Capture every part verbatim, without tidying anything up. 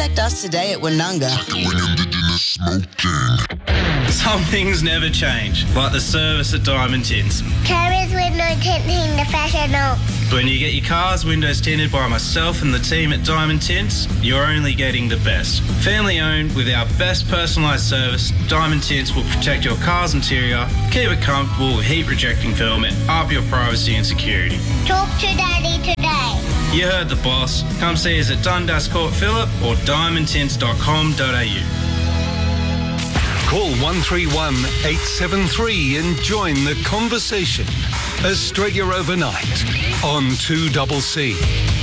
Contact us today at Woonunga. Tackling Indigenous smoking. Some things never change, like the service at Diamond Tints. Carers window tinting the professional. When you get your car's windows tinted by myself and the team at Diamond Tints, you're only getting the best. Family owned with our best personalised service, Diamond Tints will protect your car's interior, keep it comfortable with heat rejecting film and up your privacy and security. Talk to Daddy today. You heard the boss. Come see us at Dundas Court Phillip or diamond tints dot com dot a u. Call one three one, eight seven three and join the conversation. Australia Overnight on two C C.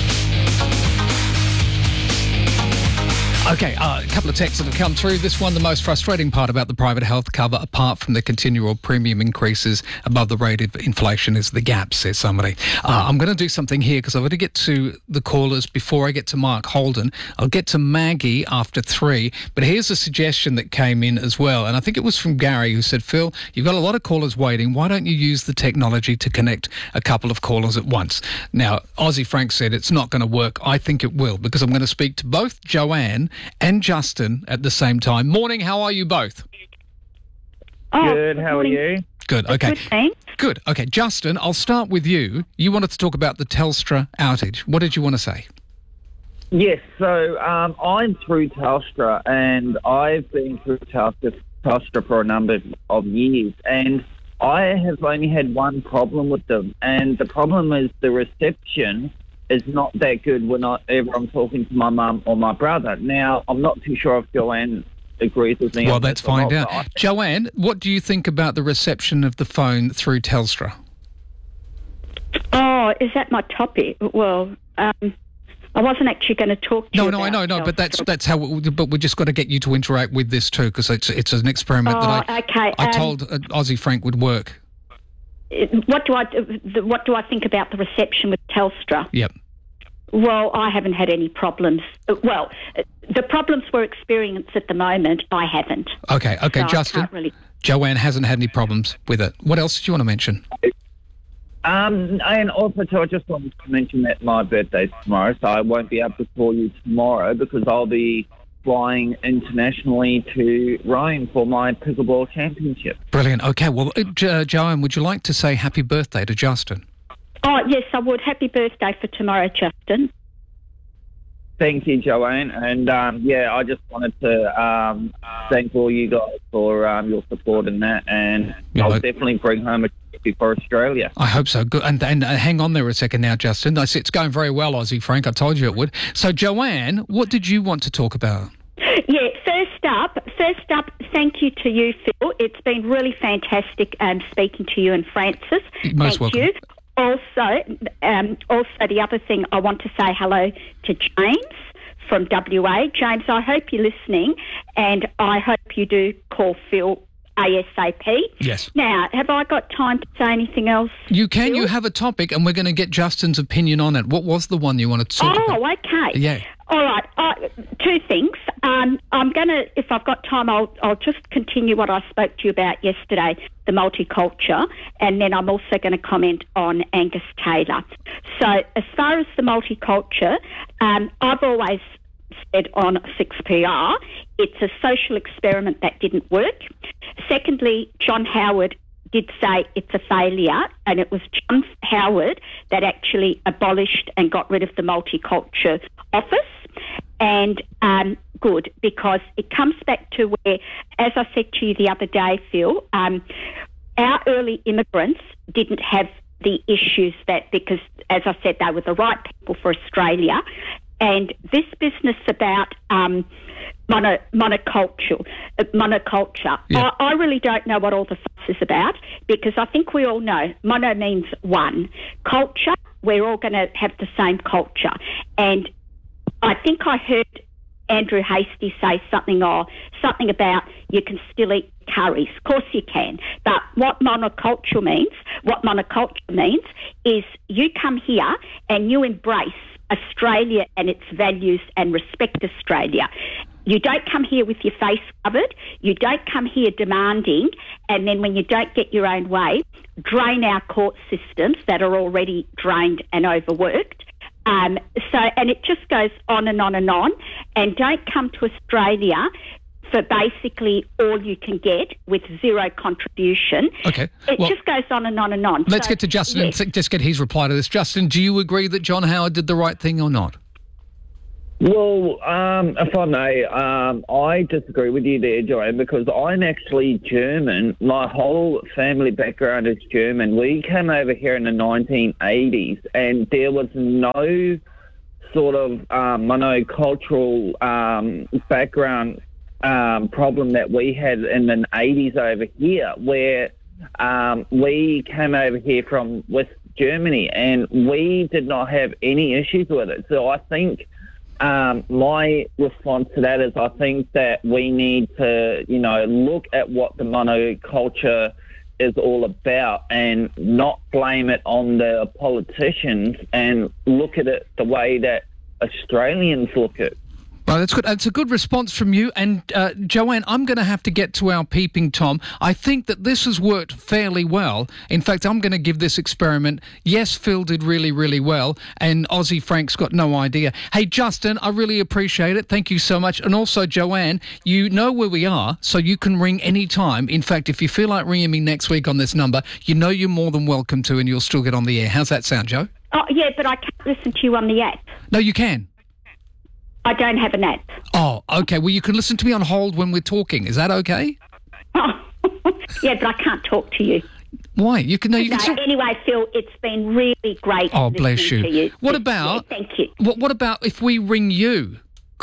Okay, uh, a couple of texts that have come through. This one, the most frustrating part about the private health cover, apart from the continual premium increases above the rate of inflation, is the gap, says somebody. Uh, I'm going to do something here because I've got to get to the callers before I get to Mark Holden. I'll get to Maggie after three, but here's a suggestion that came in as well, and I think it was from Gary, who said, Phil, you've got a lot of callers waiting. Why don't you use the technology to connect a couple of callers at once? Now, Aussie Frank said it's not going to work. I think it will, because I'm going to speak to both Joanne and Justin at the same time. Morning, how are you both? Oh, good, how morning. Are you? Good, okay. Good, thanks. Good, okay. Justin, I'll start with you. You wanted to talk about the Telstra outage. What did you want to say? Yes, so um, I'm through Telstra, and I've been through Telstra, Telstra for a number of years, and I have only had one problem with them, and the problem is the reception is not that good whenever I'm talking to my mum or my brother. Now, I'm not too sure if Joanne agrees with me. Well, let's find out. I... Joanne, what do you think about the reception of the phone through Telstra? Oh, is that my topic? Well, um, I wasn't actually going to talk to no, you No, no, I know, no, Telstra. but that's that's how. We, but we just got to get you to interact with this too, because it's it's an experiment oh, that I okay. I um, told uh, Aussie Frank would work. What do I what do I think about the reception with Telstra? Yep. Well, I haven't had any problems. Well, the problems we're experiencing at the moment, I haven't. Okay, okay, so Justin. Really... Joanne hasn't had any problems with it. What else did you want to mention? Um, and also, too, I just wanted to mention that my birthday's tomorrow, so I won't be able to call you tomorrow because I'll be flying internationally to Rome for my pickleball championship. Brilliant. Okay, well, uh, jo- Joanne, would you like to say happy birthday to Justin? Oh, yes, I would. Happy birthday for tomorrow, Justin. Thank you, Joanne. And, um, yeah, I just wanted to um, thank all you guys for um, your support in that, and yeah, I'll like, definitely bring home a trophy for Australia. I hope so. Good. And, and uh, hang on there a second now, Justin. I see it's going very well, Aussie Frank. I told you it would. So, Joanne, what did you want to talk about? Yeah, first up, first up, thank you to you, Phil. It's been really fantastic um, speaking to you and Francis. Most thank welcome. you. Also, um, also the other thing, I want to say hello to James from W A. James, I hope you're listening, and I hope you do call Phil ASAP. Yes. Now, have I got time to say anything else? You can. Phil? You have a topic, and we're going to get Justin's opinion on it. What was the one you wanted to talk oh, about? Oh, okay. Yeah. All right. Uh, two things. Um, I'm going to, if I've got time, I'll, I'll just continue what I spoke to you about yesterday, the multiculture, and then I'm also going to comment on Angus Taylor. So as far as the multiculture, um, I've always said on six P R, it's a social experiment that didn't work. Secondly, John Howard did say it's a failure, and it was John Howard that actually abolished and got rid of the multiculture office. And um, good, because it comes back to where, as I said to you the other day, Phil, um, our early immigrants didn't have the issues that, because, as I said, they were the right people for Australia. And this business about um, mono, monoculture, uh, monoculture, yeah. I, I really don't know what all the fuss is about, because I think we all know mono means one. Culture, we're all going to have the same culture. And I think I heard Andrew Hastie say something or something about you can still eat curries. Of course you can. But what monoculture means, what monoculture means is you come here and you embrace Australia and its values and respect Australia. You don't come here with your face covered. You don't come here demanding, and then when you don't get your own way, drain our court systems that are already drained and overworked. Um, so, and it just goes on and on and on. And don't come to Australia for basically all you can get with zero contribution. Okay. It well, just goes on and on and on. Let's so, get to Justin yes. and just get his reply to this. Justin, do you agree that John Howard did the right thing or not? Well, um, if I may, um, I disagree with you there, Joanne, because I'm actually German. My whole family background is German. We came over here in the nineteen eighties, and there was no sort of um, monocultural um, background um, problem that we had in the eighties over here, where um, we came over here from West Germany, and we did not have any issues with it. So I think... Um, my response to that is I think that we need to, you know, look at what the monoculture is all about and not blame it on the politicians and look at it the way that Australians look at it. Well, that's good. That's a good response from you. And uh, Joanne, I'm going to have to get to our peeping Tom. I think that this has worked fairly well. In fact, I'm going to give this experiment. Yes, Phil did really, really well, and Aussie Frank's got no idea. Hey, Justin, I really appreciate it. Thank you so much. And also, Joanne, you know where we are, so you can ring any time. In fact, if you feel like ringing me next week on this number, you know you're more than welcome to, and you'll still get on the air. How's that sound, Joe? Oh, yeah, but I can't listen to you on the app. No, you can. I don't have an app. Oh, okay. Well, you can listen to me on hold when we're talking. Is that okay? Oh, yeah, but I can't talk to you. Why? You can. No, you no, can. Still... Anyway, Phil, it's been really great. Oh, bless you. To you. What But, about? Yeah, thank you. What, what about if we ring you?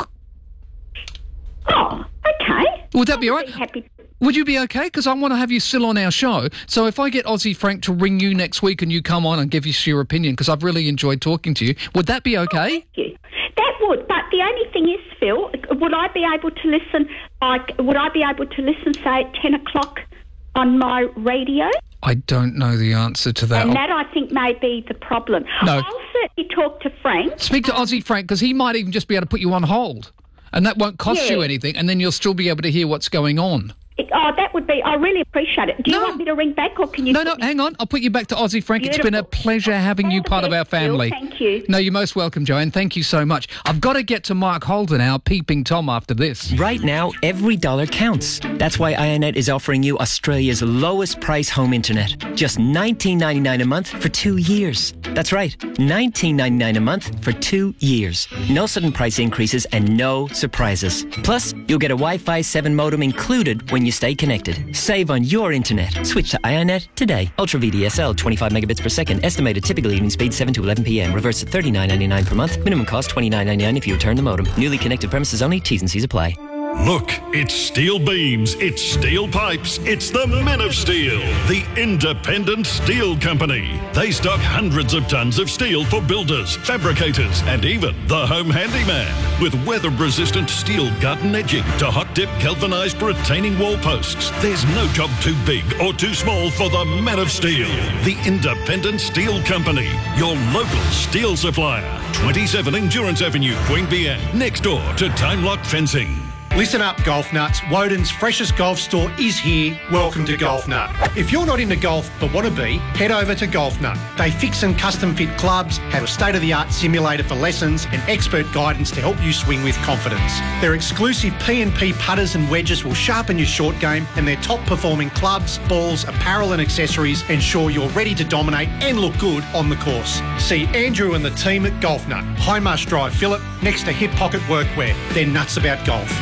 Oh, okay. Would that be all right? Be happy. Would you be okay? Because I want to have you still on our show. So if I get Aussie Frank to ring you next week and you come on and give us your opinion, because I've really enjoyed talking to you, would that be okay? Oh, thank you. That would, but the only thing is, Phil, would I be able to listen? Like, would I be able to listen, say, at ten o'clock on my radio? I don't know the answer to that. And that, I think, may be the problem. No. I'll certainly talk to Frank. Speak to Aussie Frank, because he might even just be able to put you on hold, and that won't cost Yeah. you anything, and then you'll still be able to hear what's going on. Oh, that would be... I really appreciate it. Do you No. want me to ring back, or can you... No, put no, me- hang on. I'll put you back to Aussie Frank. It's been a Beautiful. pleasure having you All the part of our best, Phil. family. Thank you. No, you're most welcome, Joanne. Thank you so much. I've got to get to Mark Holden, our peeping Tom, after this. Right now, every dollar counts. That's why Ionet is offering you Australia's lowest price home internet. Just nineteen ninety-nine a month for two years. That's right, nineteen ninety-nine a month for two years. No sudden price increases and no surprises. Plus, you'll get a Wi-Fi seven modem included when you stay connected. Save on your internet. Switch to Ionet today. Ultra V D S L, twenty-five megabits per second. Estimated typical evening speed seven to eleven p.m. Reverse at thirty-nine ninety-nine per month. Minimum cost twenty-nine ninety-nine if you return the modem. Newly connected premises only. T's and C's apply. Look, it's steel beams, it's steel pipes, it's the Men of Steel, the independent steel company. They stock hundreds of tons of steel for builders, fabricators, and even the home handyman. With weather-resistant steel gut edging to hot-dip galvanized retaining wall posts, there's no job too big or too small for the Men of Steel, the independent steel company, your local steel supplier. twenty-seven Endurance Avenue, Queanbeyan, next door to Time Lock Fencing. Listen up, golf nuts. Woden's freshest golf store is here. Welcome to Golf Nut. If you're not into golf but want to be, head over to Golf Nut. They fix and custom fit clubs, have a state-of-the-art simulator for lessons, and expert guidance to help you swing with confidence. Their exclusive P and P putters and wedges will sharpen your short game, and their top-performing clubs, balls, apparel and accessories ensure you're ready to dominate and look good on the course. See Andrew and the team at Golf Nut, Highmarsh Drive, Phillip, next to Hip Pocket Workwear. They're nuts about golf.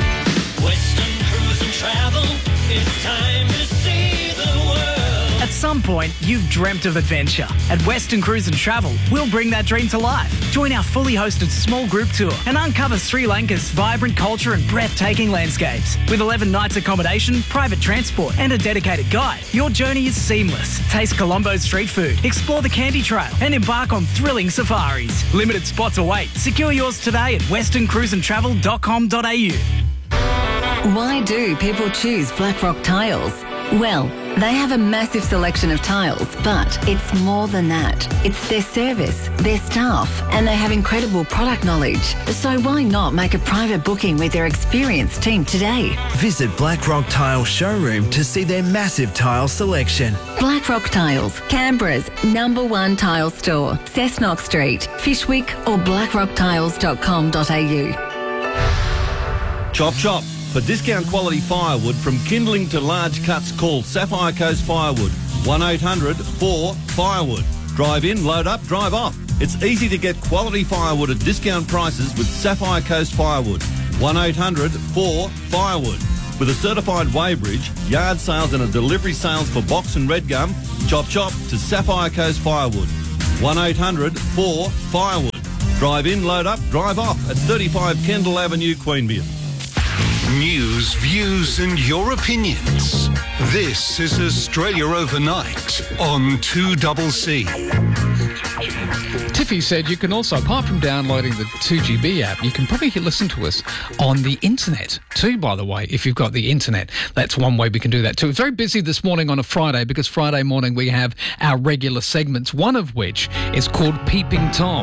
Western Cruise and Travel, it's time to see the world. At some point, you've dreamt of adventure. At Western Cruise and Travel, we'll bring that dream to life. Join our fully hosted small group tour and uncover Sri Lanka's vibrant culture and breathtaking landscapes. With eleven nights accommodation, private transport, and a dedicated guide, your journey is seamless. Taste Colombo's street food, explore the Candy Trail, and embark on thrilling safaris. Limited spots await. Secure yours today at western cruise and travel dot com dot a u. Why do people choose Blackrock Tiles? Well, They have a massive selection of tiles, but it's more than that. It's their service, their staff, and they have incredible product knowledge. So why not make a private booking with their experienced team today? Visit Blackrock Tile Showroom to see their massive tile selection. Blackrock Tiles, Canberra's number one tile store. Cessnock Street, Fishwick or blackrock tiles dot com dot a u. Chop chop. For discount quality firewood from kindling to large cuts, call Sapphire Coast Firewood. one eight hundred four firewood. Drive in, load up, drive off. It's easy to get quality firewood at discount prices with Sapphire Coast Firewood. one eight hundred four firewood. With a certified weighbridge, yard sales and a delivery sales for box and red gum, chop chop to Sapphire Coast Firewood. one eight hundred four firewood. Drive in, load up, drive off at thirty-five Kendall Avenue, Queanbeyan. News, views and your opinions. This is Australia Overnight on two C C. Tiffy said you can also, apart from downloading the two G B app, you can probably listen to us on the internet too, by the way, if you've got the internet. That's one way we can do that too. It's very busy this morning on a Friday because Friday morning we have our regular segments, one of which is called Peeping Tom.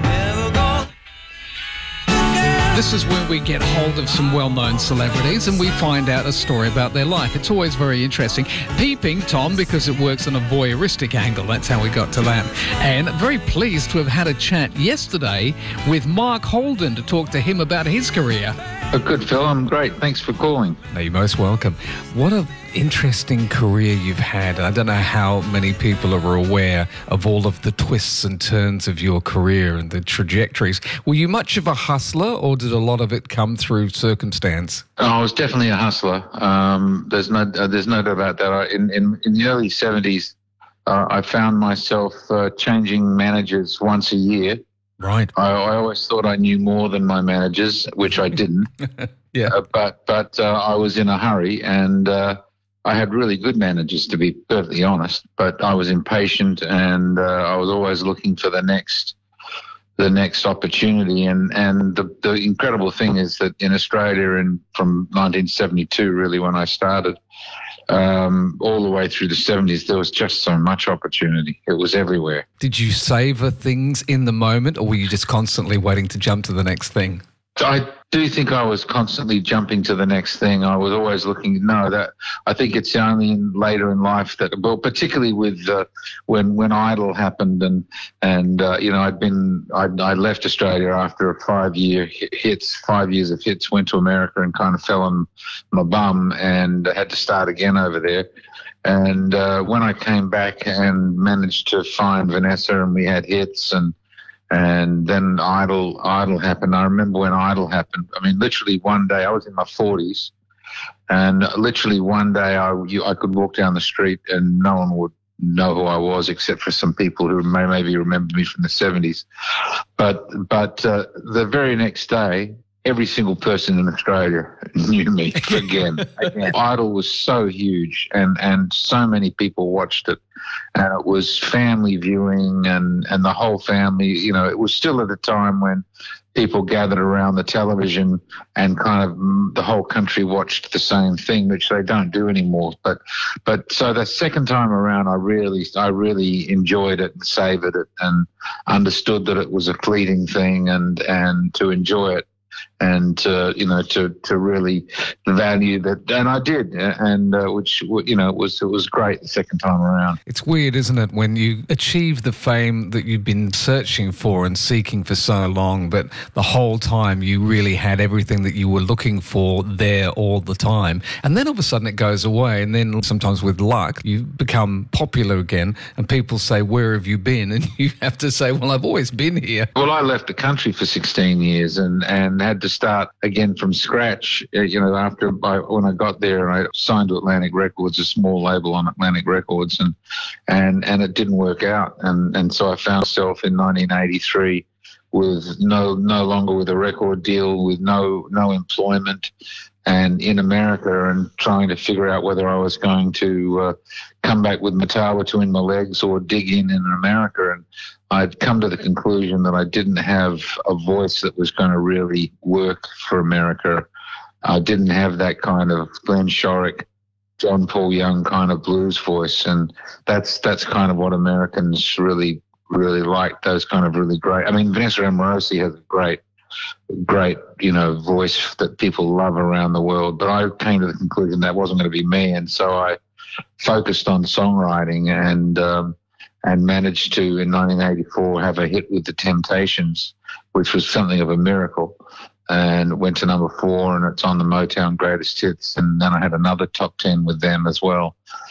This is where we get hold of some well-known celebrities and we find out a story about their life. It's always very interesting. Peeping Tom, because it works on a voyeuristic angle. That's how we got to that. And very pleased to have had a chat yesterday with Mark Holden to talk to him about his career. Oh, good, Phil. I'm great. Thanks for calling. No, you're most welcome. What an interesting career you've had. I don't know how many people are aware of all of the twists and turns of your career and the trajectories. Were you much of a hustler or did a lot of it come through circumstance? Oh, I was definitely a hustler. Um, there's no uh, there's no doubt about that. I, in, in, in the early seventies, uh, I found myself uh, changing managers once a year. Right. I, I always thought I knew more than my managers, which I didn't. yeah. Uh, but but uh, I was in a hurry, and uh, I had really good managers, to be perfectly honest. But I was impatient, and uh, I was always looking for the next the next opportunity. And and the the incredible thing is that in Australia, and from nineteen seventy-two, really, when I started, Um, all the way through the seventies, there was just so much opportunity. It was everywhere. Did you savour things in the moment, or were you just constantly waiting to jump to the next thing? I do think I was constantly jumping to the next thing. I was always looking. No, that I think it's only in, later in life that, well, particularly with uh, when when Idol happened, and and uh, you know, I'd been I I left Australia after a five year hits, five years of hits, went to America and kind of fell on my bum and had to start again over there. And uh, when I came back and managed to find Vanessa, and we had hits, and and then Idol, Idol happened. I remember when Idol happened. I mean, literally one day, I was in my forties, and literally one day I, you, I could walk down the street and no one would know who I was except for some people who may maybe remember me from the seventies. But but uh, the very next day, every single person in Australia knew me again. again. Idol was so huge, and, and so many people watched it. And it was family viewing, and, and the whole family, you know, it was still at a time when people gathered around the television and kind of the whole country watched the same thing, which they don't do anymore. But but so the second time around, I really I really enjoyed it and savoured it and understood that it was a fleeting thing, and, and to enjoy it. And uh, you know, to to really value that, and I did, and uh, which you know, it was it was great the second time around. It's weird, isn't it, when you achieve the fame that you've been searching for and seeking for so long, but the whole time you really had everything that you were looking for there all the time, and then all of a sudden it goes away, and then sometimes with luck you become popular again, and people say, "Where have you been?" And you have to say, "Well, I've always been here." Well, I left the country for sixteen years, and and had to start again from scratch, you know, after I, when I got there, I signed to Atlantic Records, a small label on Atlantic Records, and and and it didn't work out, and and so I found myself in nineteen eighty-three with no no longer with a record deal, with no no employment, and in America, and trying to figure out whether I was going to uh, come back with my tail between my legs or dig in in America. And I'd come to the conclusion that I didn't have a voice that was going to really work for America. I didn't have that kind of Glenn Shorrock John Paul Young kind of blues voice, and that's that's kind of what Americans really really like. Those kind of really great. I mean, Vanessa Amorosi has a great, great you know voice that people love around the world. But I came to the conclusion that wasn't going to be me, and so I focused on songwriting and um, and managed to in nineteen eighty-four have a hit with the Temptations, which was something of a miracle. And went to number four, and it's on the Motown Greatest Hits. And then I had another top ten with them as well.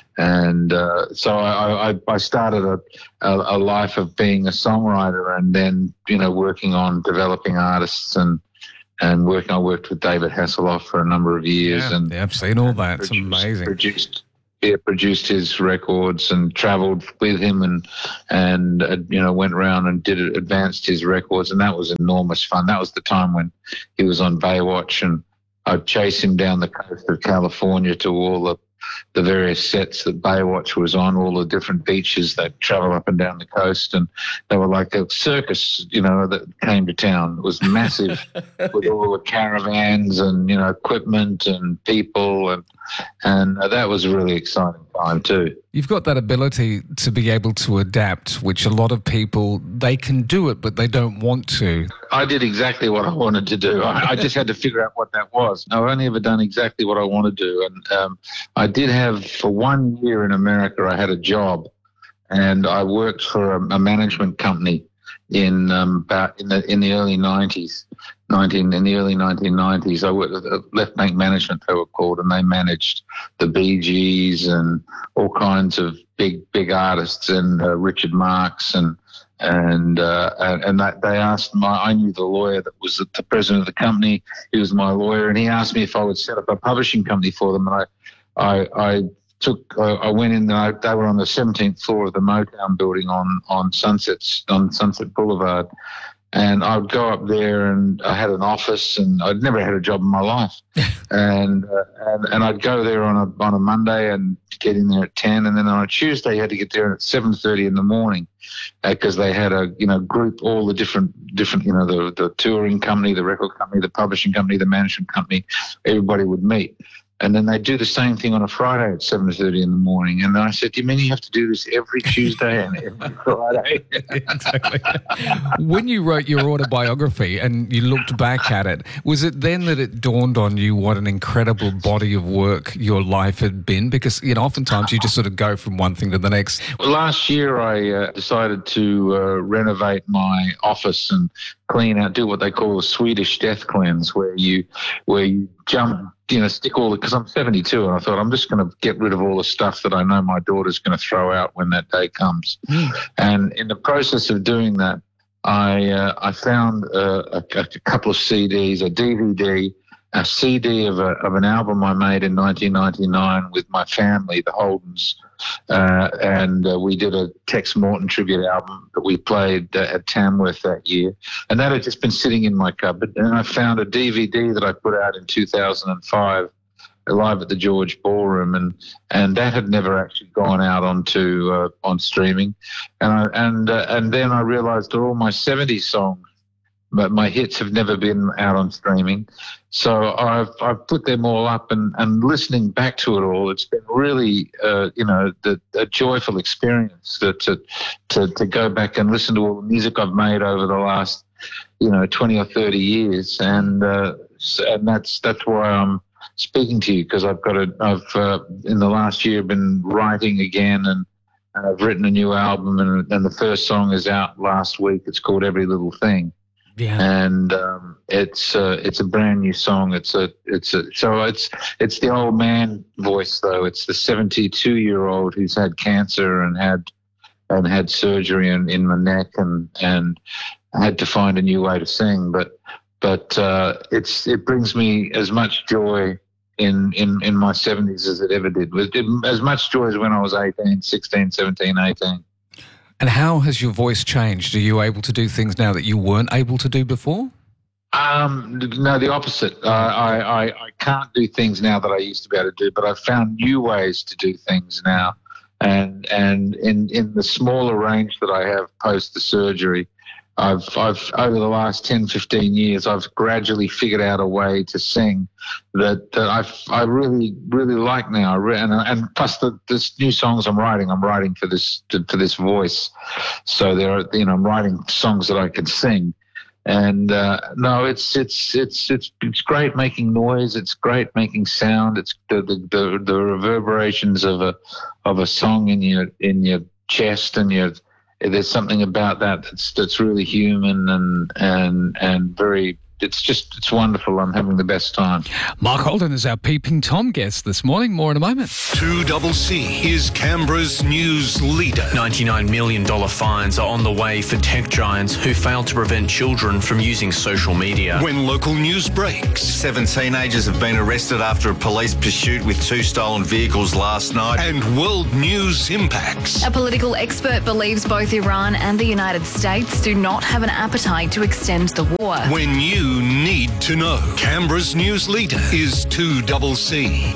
And uh, so I, I, I started a, a, a life of being a songwriter, and then you know working on developing artists and and working. I worked with David Hasselhoff for a number of years, Yeah, and yeah, I've seen all that. It's produced, amazing. Produced, yeah, produced his records and travelled with him, and and uh, you know went around and did it, advanced his records, and that was enormous fun. That was the time when he was on Baywatch, and I'd chase him down the coast of California to all the the various sets that Baywatch was on, all the different beaches that travel up and down the coast, and they were like a circus, you know, that came to town. It was massive with all the caravans and, you know, equipment and people, and and uh, that was a really exciting time too. You've got that ability to be able to adapt, which a lot of people, they can do it, but they don't want to. I did exactly what I wanted to do. I, I just had to figure out what that was. I've only ever done exactly what I want to do. And um, I did have, for one year in America, I had a job, and I worked for a, a management company in um, about in the in the early nineties. Nineteen in the early nineteen nineties, I worked with Left Bank Management, they were called, and they managed the Bee Gees and all kinds of big big artists, and uh, Richard Marx, and and uh, and, and that they asked my I knew the lawyer that was the president of the company. He was my lawyer, and he asked me if I would set up a publishing company for them, and I I, I took I, I went in. And I, they were on the seventeenth floor of the Motown building on on Sunsets on Sunset Boulevard. And I'd go up there, and I had an office, and I'd never had a job in my life. and, uh, and and I'd go there on a on a Monday and get in there at ten, and then on a Tuesday you had to get there at seven thirty in the morning, because uh, they had a you know group all the different different you know the the touring company, the record company, the publishing company, the management company. Everybody would meet. And then they do the same thing on a Friday at seven thirty in the morning. And I said, do you mean you have to do this every Tuesday and every Friday? Exactly. When you wrote your autobiography and you looked back at it, was it then that it dawned on you what an incredible body of work your life had been? Because, you know, oftentimes you just sort of go from one thing to the next. Well, last year I uh, decided to uh, renovate my office and clean out, do what they call a Swedish death cleanse, where you, where you jump, you know, stick all the, because I'm seventy-two, and I thought I'm just going to get rid of all the stuff that I know my daughter's going to throw out when that day comes. Mm. And in the process of doing that, I uh, I found uh, a, a couple of C Ds, a D V D, a C D of a of an album I made in nineteen ninety-nine with my family, the Holdens, uh, and uh, we did a Tex Morton tribute album that we played uh, at Tamworth that year, and that had just been sitting in my cupboard. And I found a D V D that I put out in two thousand five, live at the George Ballroom, and and that had never actually gone out onto uh, on streaming, and I, and uh, and then I realised that all my seventies songs, but my hits have never been out on streaming. So I've I've put them all up, and, and listening back to it all, it's been really uh, you know the, a joyful experience to, to to to go back and listen to all the music I've made over the last you know twenty or thirty years, and uh, and that's that's why I'm speaking to you, because I've got a I've uh, in the last year been writing again, and I've written a new album, and and the first song is out last week. It's called Every Little Thing. Yeah. And um, it's uh, it's a brand new song. It's a it's a so it's it's the old man voice though. It's the seventy-two year old who's had cancer and had and had surgery in, in my neck, and and had to find a new way to sing. But but uh, it's it brings me as much joy in in in my seventies as it ever did. With as much joy as when I was eighteen, sixteen, seventeen, eighteen. And how has your voice changed? Are you able to do things now that you weren't able to do before? Um, no, the opposite. Uh, I, I, I can't do things now that I used to be able to do, but I've found new ways to do things now. And and in, in the smaller range that I have post the surgery, I've, I've over the last ten, fifteen years, I've gradually figured out a way to sing that, that I I really, really like now. I re- and, and plus the this new songs I'm writing, I'm writing for this to, for this voice. So there are, you know, I'm writing songs that I can sing. And uh, no, it's it's it's it's it's great making noise. It's great making sound. It's the the, the, the reverberations of a of a song in your in your chest, and your there's something about that that's that's really human and and and very. It's just, it's wonderful. I'm having the best time. Mark Holden is our Peeping Tom guest this morning. More in a moment. two C C is Canberra's news leader. ninety-nine million dollars fines are on the way for tech giants who failed to prevent children from using social media. When local news breaks. Seven teenagers have been arrested after a police pursuit with two stolen vehicles last night. And world news impacts. A political expert believes both Iran and the United States do not have an appetite to extend the war. When you need to know. Canberra's news leader is two C C.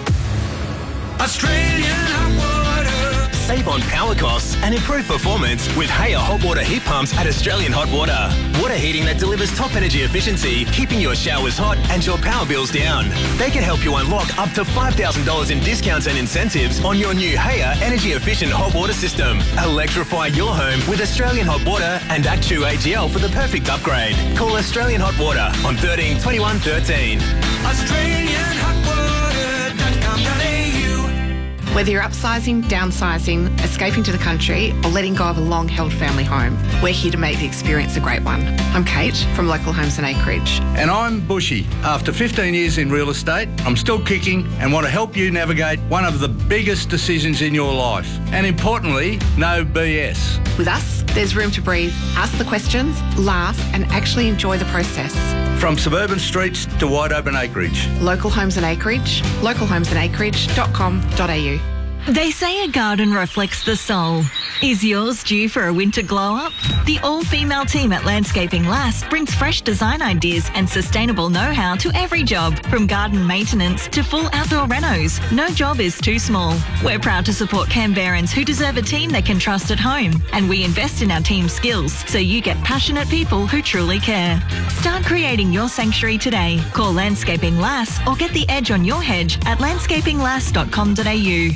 Australian hot water. Save on power costs and improve performance with Haier hot water heat pumps at Australian Hot Water. Water heating that delivers top energy efficiency, keeping your showers hot and your power bills down. They can help you unlock up to five thousand dollars in discounts and incentives on your new Haier energy efficient hot water system. Electrify your home with Australian Hot Water and Actu A G L for the perfect upgrade. Call Australian Hot Water on thirteen twenty-one thirteen. Australian hot water dot com dot a u. Whether you're upsizing, downsizing, escaping to the country, or letting go of a long-held family home, we're here to make the experience a great one. I'm Kate from Local Homes and Acreage. And I'm Bushy. After fifteen years in real estate, I'm still kicking and want to help you navigate one of the biggest decisions in your life. And importantly, no B S. With us, there's room to breathe, ask the questions, laugh, and actually enjoy the process. From suburban streets to wide open acreage. Local Homes and Acreage, local homes and acreage dot com dot a u. They say a garden reflects the soul. Is yours due for a winter glow-up? The all-female team at Landscaping Lass brings fresh design ideas and sustainable know-how to every job, from garden maintenance to full outdoor renos. No job is too small. We're proud to support Canberrans who deserve a team they can trust at home, and we invest in our team's skills so you get passionate people who truly care. Start creating your sanctuary today. Call Landscaping Lass or get the edge on your hedge at landscaping lass dot com dot a u.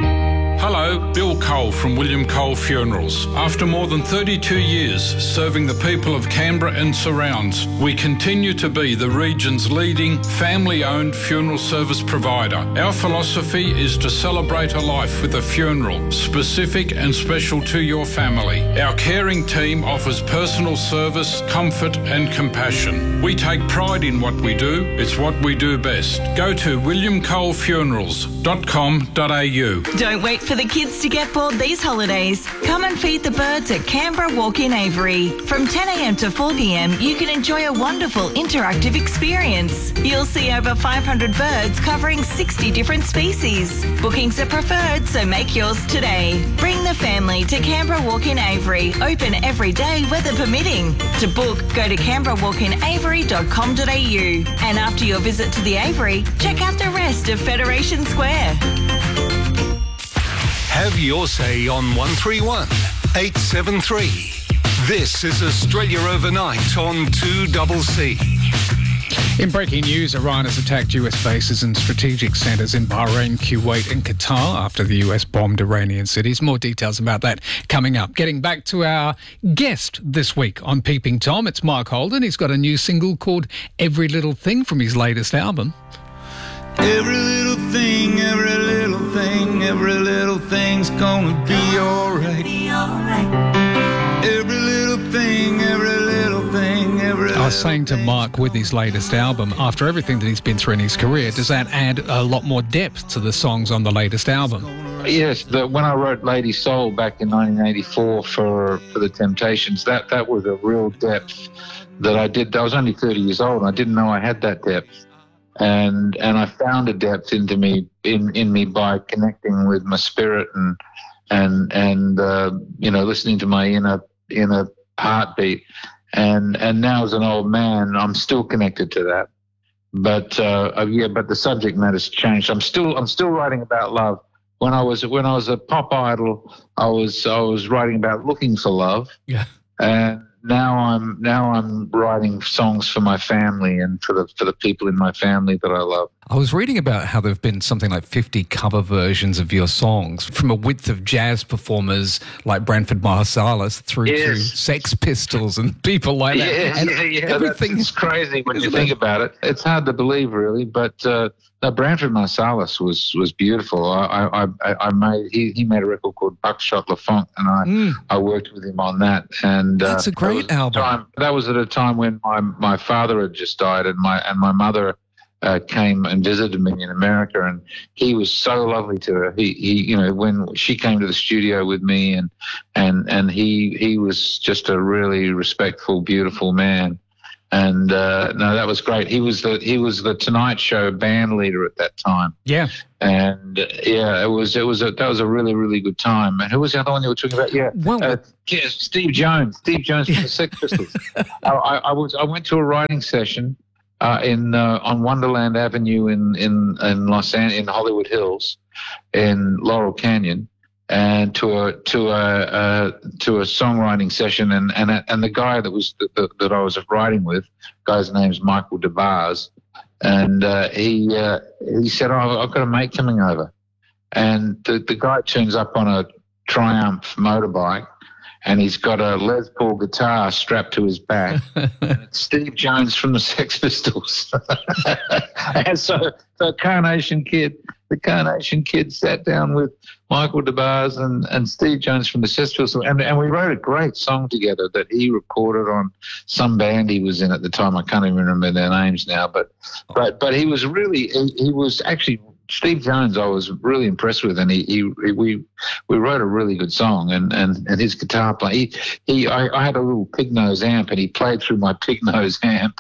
Hello, Bill Cole from William Cole Funerals. After more than thirty-two years serving the people of Canberra and surrounds, we continue to be the region's leading family-owned funeral service provider. Our philosophy is to celebrate a life with a funeral, specific and special to your family. Our caring team offers personal service, comfort and compassion. We take pride in what we do. It's what we do best. Go to william cole funerals dot com dot a u. Don't wait for the kids to get bored these holidays. Come and feed the birds at Canberra Walk-in Avery. From ten a m to four p m, you can enjoy a wonderful interactive experience. You'll see over five hundred birds covering sixty different species. Bookings are preferred, so make yours today. Bring the family to Canberra Walk-in Avery, open every day, weather permitting. To book, go to canberra walk in avery dot com dot a u. And after your visit to the Avery, check out the rest of Federation Square. Have your say on one three one eight seven three. This is Australia Overnight on two C C. In breaking news, Iran has attacked U S bases and strategic centres in Bahrain, Kuwait and Qatar after the U S bombed Iranian cities. More details about that coming up. Getting back to our guest this week on Peeping Tom, it's Mark Holden. He's got a new single called Every Little Thing from his latest album. Every little thing, every little thing, every little thing's gonna be alright. Every little thing, every little thing, every I was saying to Mark, with his latest album, after everything that he's been through in his career, does that add a lot more depth to the songs on the latest album? Yes, the, when I wrote Lady Soul back in nineteen eighty-four for, for The Temptations, that, that was a real depth that I did. I was only thirty years old and I didn't know I had that depth. And and I found a depth into me in, in me by connecting with my spirit and and and uh, you know, listening to my inner inner heartbeat. And and now as an old man, I'm still connected to that. But uh, yeah, but the subject matter's changed. I'm still I'm still writing about love. When I was when I was a pop idol, I was I was writing about looking for love. Yeah. And now I'm now I'm writing songs for my family and for the for the people in my family that I love. I was reading about how there have been something like fifty cover versions of your songs from a width of jazz performers like Branford Marsalis through Yes. to Sex Pistols and people like that. Yeah, And yeah, yeah. everything That's, it's crazy when you Isn't think it? about it. It's hard to believe, really. But uh, no, Branford Marsalis was was beautiful. I I, I, I made he, he made a record called Buckshot LaFonk, and I Mm. I worked with him on that. And uh, That's a great that was album. Time, that was at a time when my my father had just died, and my and my mother. Uh, came and visited me in America, and he was so lovely to her. He, he, you know, when she came to the studio with me, and and and he he was just a really respectful, beautiful man. And uh, no, that was great. He was the he was the Tonight Show band leader at that time. Yeah. And uh, yeah, it was it was a that was a really really good time. And who was the other one you were talking about? Yeah, well, uh, yeah, Steve Jones. Steve Jones from the Sex Pistols. I, I, I was I went to a writing session. Uh, in uh, on Wonderland Avenue in in in Los An- in Hollywood Hills, in Laurel Canyon, and to a to a uh, to a songwriting session, and and and the guy that was that, that I was writing with, guy's name's Michael DeBars, and uh, he uh, he said, "Oh, I've got a mate coming over," and the the guy turns up on a Triumph motorbike. And he's got a Les Paul guitar strapped to his back. And it's Steve Jones from the Sex Pistols. And so the Carnation Kid, the Carnation Kid sat down with Michael DeBars and, and Steve Jones from the Sex Pistols. And, and we wrote a great song together that he recorded on some band he was in at the time. I can't even remember their names now. But but but he was really, he, he was actually... Steve Jones, I was really impressed with, and he, he, he we we wrote a really good song, and, and, and his guitar play. He, he I, I had a little pig nose amp, and he played through my pig nose amp.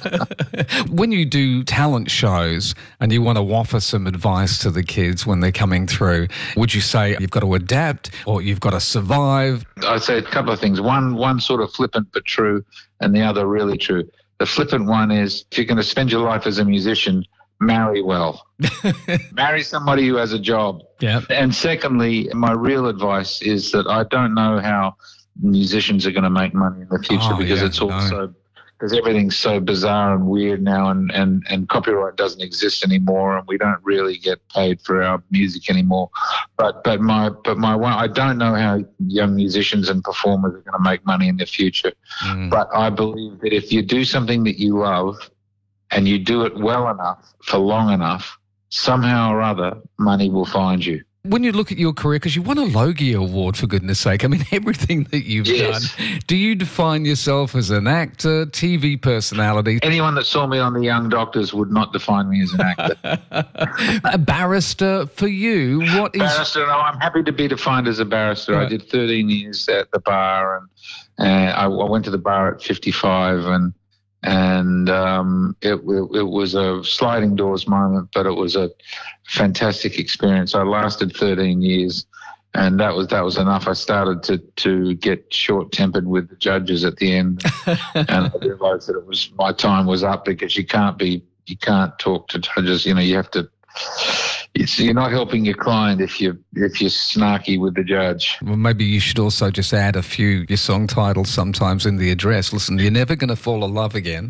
When you do talent shows and you want to offer some advice to the kids when they're coming through, would you say you've got to adapt or you've got to survive? I'd say a couple of things. One one sort of flippant but true, and the other really true. The flippant one is if you're going to spend your life as a musician, marry well. Marry somebody who has a job. Yeah. And secondly, my real advice is that I don't know how musicians are going to make money in the future Oh, because yeah, it's all no. so because everything's so bizarre and weird now, and, and, and copyright doesn't exist anymore, and we don't really get paid for our music anymore. But but my but my one, I don't know how young musicians and performers are going to make money in the future. Mm. But I believe that if you do something that you love and you do it well enough for long enough, somehow or other, money will find you. When you look at your career, because you won a Logie Award, for goodness sake, I mean, everything that you've Yes. done, do you define yourself as an actor, T V personality? Anyone that saw me on The Young Doctors would not define me as an actor. A barrister for you, what is... Barrister, no, I'm happy to be defined as a barrister. I Right. did thirteen years at the bar, and uh, I, I went to the bar at fifty-five, and and um, it, it, it was a sliding doors moment, but it was a fantastic experience. I lasted thirteen years, and that was that was enough. I started to to get short tempered with the judges at the end, and I realised that it was my time was up because you can't be you can't talk to judges. You know, you have to. It's, you're not helping your client if you if you're snarky with the judge. Well, maybe you should also just add a few your song titles sometimes in the address. Listen, you're never going to fall in love again.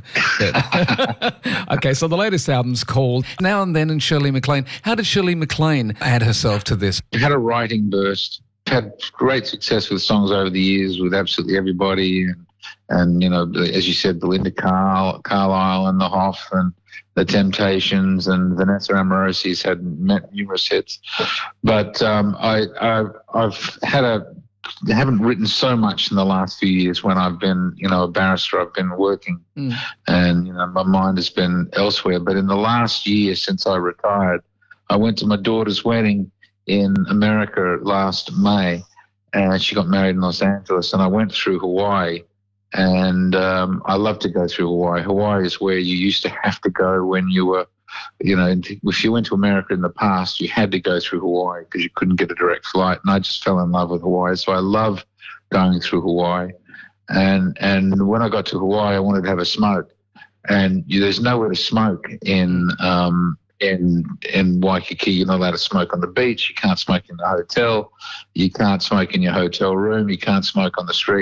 But- okay, so the latest album's called Now and Then and Shirley MacLaine. How did Shirley MacLaine add herself to this? I had a writing burst. Had great success with songs over the years with absolutely everybody, and and you know, as you said, Belinda Carl, Carlisle and the Hoff and the Temptations and Vanessa Amorosi's had met numerous hits, but um, I, I I've had a haven't written so much in the last few years when I've been you know a barrister. I've been working, Mm. and you know my mind has been elsewhere. But in the last year since I retired, I went to my daughter's wedding in America last May, and she got married in Los Angeles, and I went through Hawaii. And um, I love to go through Hawaii. Hawaii is where you used to have to go when you were, you know, if you went to America in the past, you had to go through Hawaii because you couldn't get a direct flight. And I just fell in love with Hawaii. So I love going through Hawaii. And and when I got to Hawaii, I wanted to have a smoke. And you, there's nowhere to smoke in um, in in Waikiki. You're not allowed to smoke on the beach. You can't smoke in the hotel. You can't smoke in your hotel room. You can't smoke on the street.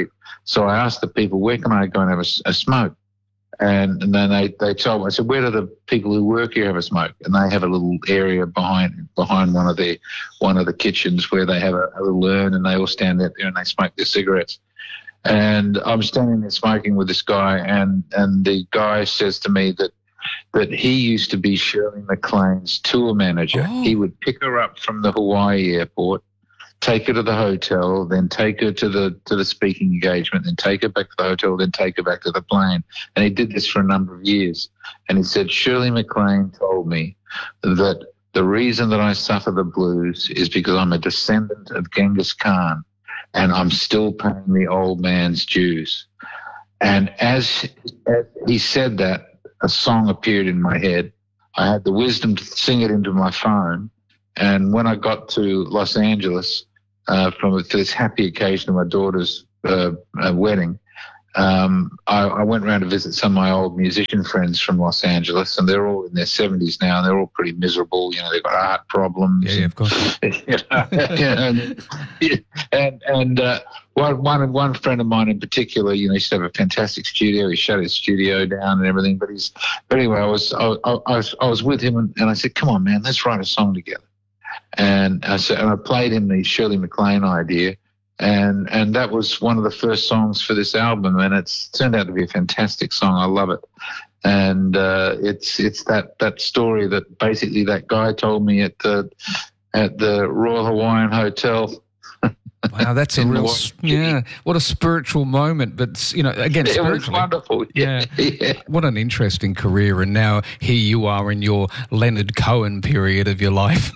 So I asked the people, where can I go and have a, a smoke? And, and then they, they told me, I said, where do the people who work here have a smoke? And they have a little area behind behind one of the one of the kitchens where they have a, a little urn, and they all stand out there and they smoke their cigarettes. And I'm standing there smoking with this guy, and, and the guy says to me that that he used to be Shirley MacLaine's tour manager. Oh. He would pick her up from the Hawaii airport, take her to the hotel, then take her to the to the speaking engagement, then take her back to the hotel, then take her back to the plane. And he did this for a number of years. And he said, Shirley MacLaine told me that the reason that I suffer the blues is because I'm a descendant of Genghis Khan, and I'm still paying the old man's dues. And as, as he said that, a song appeared in my head. I had the wisdom to sing it into my phone. And when I got to Los Angeles uh, from for this happy occasion of my daughter's uh, uh, wedding, um, I, I went around to visit some of my old musician friends from Los Angeles, and they're all in their seventies now, and they're all pretty miserable. You know, they've got heart problems. Yeah, yeah, of course. You know, and and, and uh, one, one one friend of mine in particular, you know, he used to have a fantastic studio. He shut his studio down and everything. But he's but anyway, I was I, I was I was with him, and, and I said, "Come on, man, let's write a song together." And I said, and I played him the Shirley MacLaine idea. And and that was one of the first songs for this album, and it's turned out to be a fantastic song. I love it, and uh, it's it's that, that story that basically that guy told me at the at the Royal Hawaiian Hotel. Wow, that's a real yeah. What a spiritual moment, but you know, again, it was spiritually, wonderful. Yeah. yeah, what an interesting career, and now here you are in your Leonard Cohen period of your life.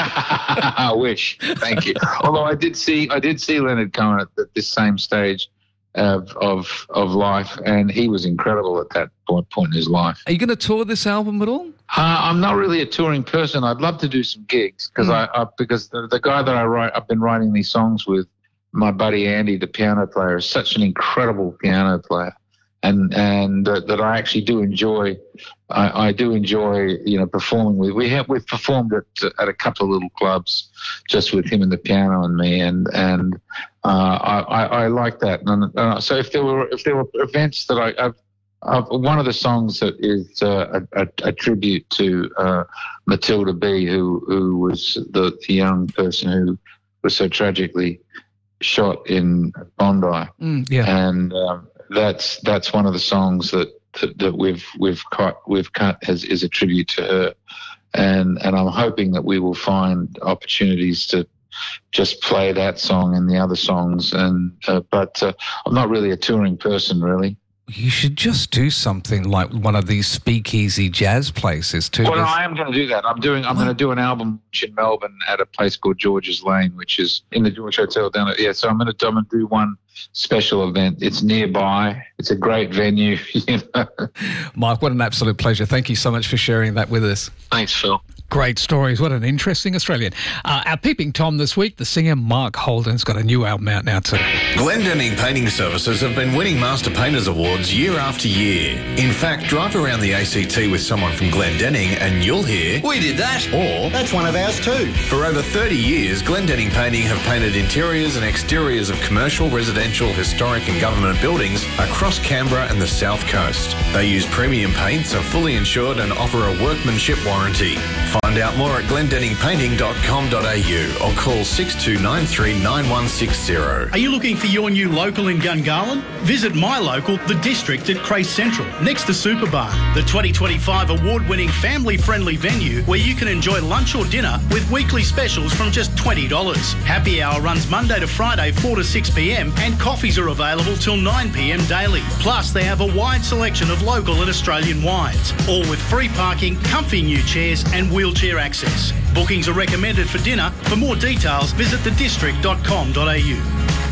I wish. Thank you. Although I did see, I did see Leonard Cohen at, at this same stage of of of life, and he was incredible at that point, point in his life. Are you going to tour this album at all? Uh, I'm not really a touring person. I'd love to do some gigs because mm. I, I because the, the guy that I write, I've been writing these songs with, my buddy Andy, the piano player, is such an incredible piano player, and and uh, that I actually do enjoy. I, I do enjoy, you know, performing with. We have we've performed at at a couple of little clubs just with him and the piano and me, and and uh, I, I I like that. And uh, so if there were if there were events that I. I've, I've, one of the songs that is uh, a, a, a tribute to uh, Matilda B, who who was the, the young person who was so tragically shot in Bondi, mm, yeah, and um, that's that's one of the songs that, that, that we've we've cut we've cut as is a tribute to her, and and I'm hoping that we will find opportunities to just play that song and the other songs, and uh, but uh, I'm not really a touring person, really. You should just do something like one of these speakeasy jazz places too. Well, no, I am going to do that. I'm doing. I'm going to do an album in Melbourne at a place called George's Lane, which is in the George Hotel down there. Yeah, so I'm going to, I'm going to do one special event. It's nearby. It's a great venue. You know? Mike, what an absolute pleasure. Thank you so much for sharing that with us. Thanks, Phil. Great stories. What an interesting Australian. Uh, our Peeping Tom this week, the singer Mark Holden's got a new album out now too. Glendenning Painting Services have been winning Master Painters Awards year after year. In fact, drive around the A C T with someone from Glendenning and you'll hear, "We did that," or "That's one of ours too." For over thirty years, Glendenning Painting have painted interiors and exteriors of commercial, residential, historic and government buildings across Canberra and the South Coast. They use premium paints, are fully insured and offer a workmanship warranty. Find out more at glendenning painting dot com dot a u or call six two nine three nine one six zero. Are you looking for your new local in Gungahlin? Visit my local, The District at Crace Central, next to Superbar, the twenty twenty-five award-winning family-friendly venue where you can enjoy lunch or dinner with weekly specials from just twenty dollars. Happy hour runs Monday to Friday four to six p m and coffees are available till nine p m daily. Plus, they have a wide selection of local and Australian wines, all with free parking, comfy new chairs and wheelchair access. Bookings are recommended for dinner. For more details, visit the district dot com dot a u.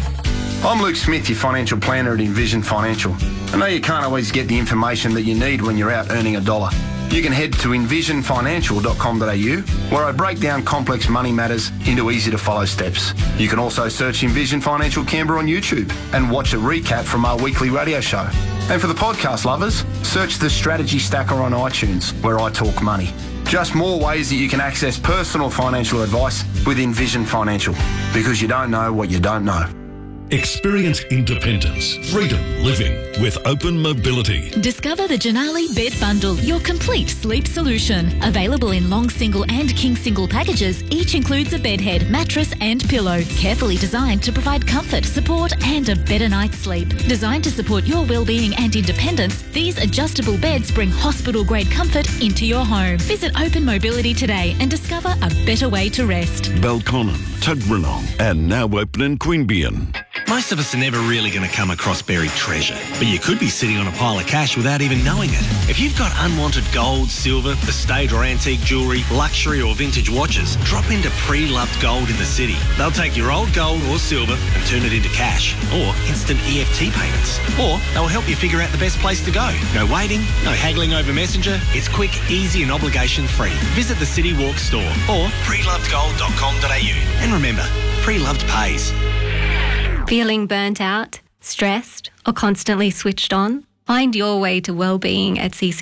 I'm Luke Smith, your financial planner at Envision Financial. I know you can't always get the information that you need when you're out earning a dollar. You can head to envision financial dot com dot a u, where I break down complex money matters into easy-to-follow steps. You can also search Envision Financial Canberra on YouTube and watch a recap from our weekly radio show. And for the podcast lovers, search the Strategy Stacker on iTunes, where I talk money. Just more ways that you can access personal financial advice with Envision Financial, because you don't know what you don't know. Experience independence, freedom living with Open Mobility. Discover the Janali Bed Bundle, your complete sleep solution. Available in long single and king single packages, each includes a bed head, mattress and pillow. Carefully designed to provide comfort, support and a better night's sleep. Designed to support your well-being and independence, these adjustable beds bring hospital-grade comfort into your home. Visit Open Mobility today and discover a better way to rest. Belconnen, Tuggeranong, and now open in Queanbeyan. Most of us are never really going to come across buried treasure, but you could be sitting on a pile of cash without even knowing it. If you've got unwanted gold, silver, estate or antique jewellery, luxury or vintage watches, drop into Pre-Loved Gold in the city. They'll take your old gold or silver and turn it into cash or instant E F T payments. Or they'll help you figure out the best place to go. No waiting, no haggling over Messenger. It's quick, easy and obligation free. Visit the City Walk store or pre loved gold dot com dot a u. And remember, Pre-Loved pays. Feeling burnt out, stressed, or constantly switched on? Find your way to well-being at C C